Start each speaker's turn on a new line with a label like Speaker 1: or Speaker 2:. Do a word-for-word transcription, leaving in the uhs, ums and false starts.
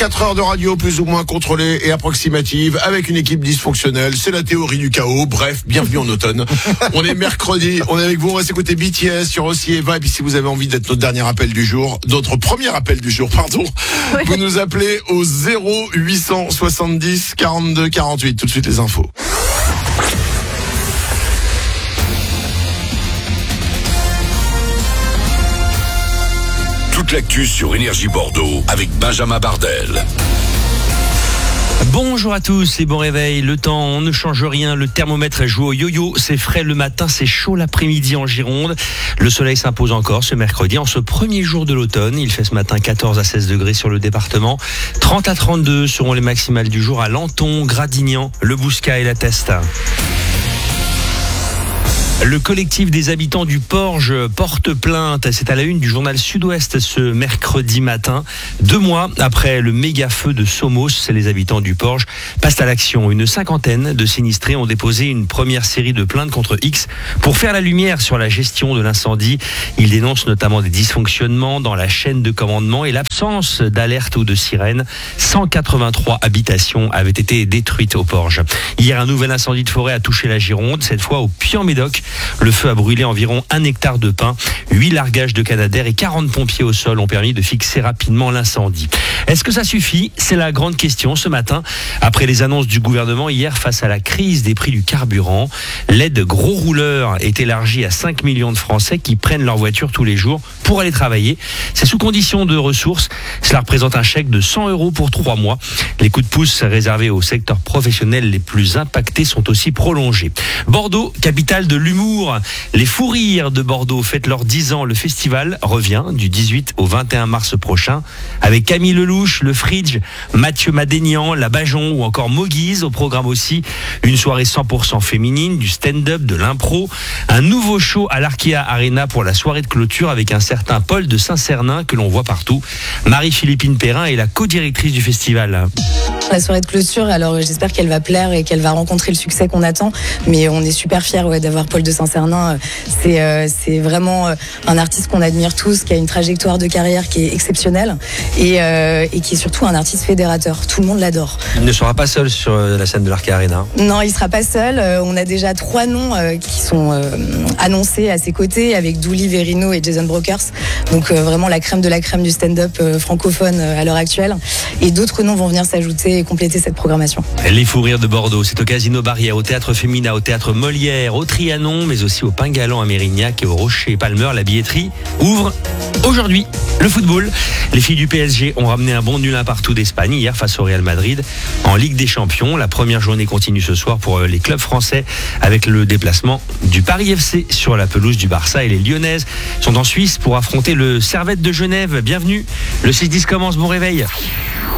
Speaker 1: quatre heures de radio plus ou moins contrôlée et approximative avec une équipe dysfonctionnelle. C'est la théorie du chaos. Bref, bienvenue en automne. On est mercredi, on est avec vous, on va s'écouter B T S sur Aussi Eva. Et puis si vous avez envie d'être notre dernier appel du jour, notre premier appel du jour, pardon, oui. Vous nous appelez au zéro huit cent soixante-dix quarante-deux quarante-huit. Tout de suite les infos.
Speaker 2: Toute l'actu sur Énergie Bordeaux avec Benjamin Bardel.
Speaker 3: Bonjour à tous et bon réveil. Le temps, on ne change rien. Le thermomètre joue au yo-yo. C'est frais le matin, c'est chaud l'après-midi en Gironde. Le soleil s'impose encore ce mercredi. En ce premier jour de l'automne, il fait ce matin quatorze à seize degrés sur le département. trente à trente-deux seront les maximales du jour à Lanton, Gradignan, Le Bouscat et la Teste. Le collectif des habitants du Porge porte plainte. C'est à la une du journal Sud-Ouest ce mercredi matin. Deux mois après le méga feu de Somos, les habitants du Porge passent à l'action. Une cinquantaine de sinistrés ont déposé une première série de plaintes contre X pour faire la lumière sur la gestion de l'incendie. Ils dénoncent notamment des dysfonctionnements dans la chaîne de commandement et l'absence d'alerte ou de sirène. cent quatre-vingt-trois habitations avaient été détruites au Porge. Hier, un nouvel incendie de forêt a touché la Gironde, cette fois au Puy-en-Médoc. Le feu a brûlé environ un hectare de pin. Huit largages de Canadair et quarante pompiers au sol ont permis de fixer rapidement l'incendie. Est-ce que ça suffit ? C'est la grande question ce matin. Après les annonces du gouvernement hier face à la crise des prix du carburant, l'aide gros rouleur est élargie à cinq millions de Français qui prennent leur voiture tous les jours pour aller travailler. C'est sous condition de ressources. Cela représente un chèque de cent euros pour trois mois. Les coups de pouce réservés au secteur professionnel les plus impactés sont aussi prolongés. Bordeaux, capitale de l'humour. Les Fous Rires de Bordeaux fêtent leurs dix ans. Le festival revient du dix-huit au vingt et un mars prochain avec Camille Lelouch, Le Fridge, Mathieu Madénian, La Bajon ou encore Moguise. Au programme aussi une soirée cent pour cent féminine, du stand-up, de l'impro, un nouveau show à l'Arkea Arena pour la soirée de clôture avec un certain Paul de Saint-Cernin que l'on voit partout. Marie-Philippine Perrin est la co-directrice du festival.
Speaker 4: La soirée de clôture, alors j'espère qu'elle va plaire et qu'elle va rencontrer le succès qu'on attend, mais on est super fiers ouais, d'avoir Paul de Saint-Cernin. C'est, euh, c'est vraiment euh, un artiste qu'on admire tous, qui a une trajectoire de carrière qui est exceptionnelle et, euh, et qui est surtout un artiste fédérateur. Tout le monde l'adore.
Speaker 3: Il ne sera pas seul sur la scène de l'Arkea Arena.
Speaker 4: Non, il ne sera pas seul. Euh, on a déjà trois noms euh, qui sont euh, annoncés à ses côtés avec Douli, Verino et Jason Brokers. Donc euh, vraiment la crème de la crème du stand-up euh, francophone euh, à l'heure actuelle. Et d'autres noms vont venir s'ajouter et compléter cette programmation.
Speaker 3: Les Fous Rires de Bordeaux, c'est au Casino Barrière, au Théâtre Féminin, au Théâtre Molière, au Trianon, mais aussi au Pingalan à Mérignac et au Rocher Palmer. La billetterie ouvre aujourd'hui. Le football, les filles du P S G ont ramené un bon nul un partout d'Espagne hier face au Real Madrid en Ligue des Champions. La première journée continue ce soir pour les clubs français avec le déplacement du Paris F C sur la pelouse du Barça, et les Lyonnaises sont en Suisse pour affronter le Servette de Genève. Bienvenue, le six dix commence, bon réveil.